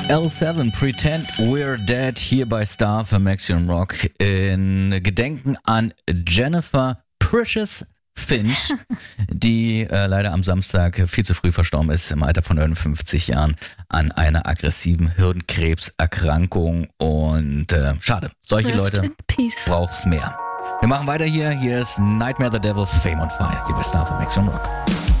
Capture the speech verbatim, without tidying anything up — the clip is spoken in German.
L sieben, Pretend We're Dead, hier bei Star für Maximum Rock in Gedenken an Jennifer Precious Finch, die äh, leider am Samstag viel zu früh verstorben ist, im Alter von neunundfünfzig Jahren, an einer aggressiven Hirnkrebserkrankung. Und äh, schade, solche Rest Leute in peace. braucht's mehr. Wir machen weiter hier. Hier ist Nightmare the Devil, Fame on Fire, hier bei Star für Maximum Rock.